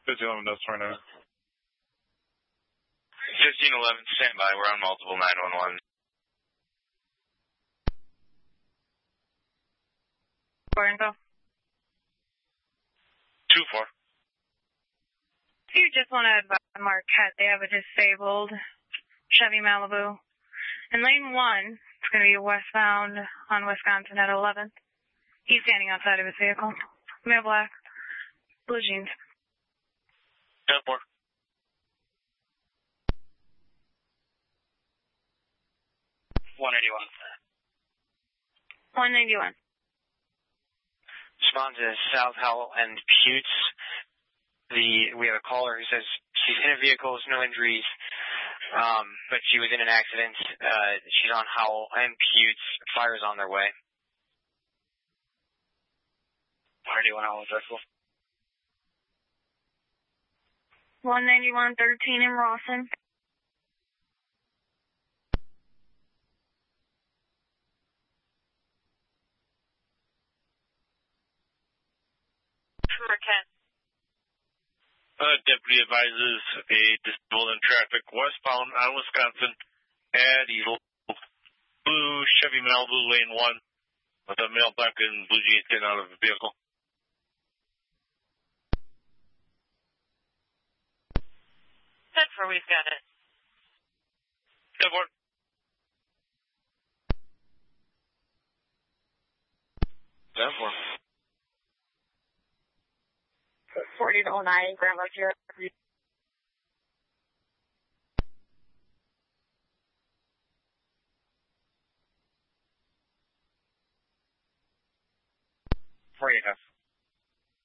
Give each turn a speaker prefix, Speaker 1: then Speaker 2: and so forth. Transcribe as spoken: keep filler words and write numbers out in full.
Speaker 1: fifteen eleven, that's right now.
Speaker 2: fifteen eleven, stand by. We're on multiple nine one one.
Speaker 3: Four info.
Speaker 2: two four.
Speaker 3: If you just want to advise Marquette, they have a disabled Chevy Malibu. In lane one, it's going to be westbound on Wisconsin at eleventh. He's standing outside of his vehicle. Male black. Blue jeans.
Speaker 2: ten four. one eighty-one.
Speaker 3: one ninety-one.
Speaker 4: Respond to South Howell and Putes. The we have a caller who says she's in a vehicle, no injuries, um, but she was in an accident. Uh, she's on Howell and Putes. Fire is on their way.
Speaker 2: Where do you want Howell Drexel?
Speaker 3: one ninety-one thirteen in Rawson.
Speaker 5: Marquette.
Speaker 1: Uh, deputy advises a disabled in traffic westbound on Wisconsin at Eagle. Blue Chevy Malibu lane one with a male black and blue jeans getting out of the vehicle.
Speaker 5: ten four, we've got it.
Speaker 2: ten four.
Speaker 1: ten four.
Speaker 3: forty to oh nine, Grandma's here.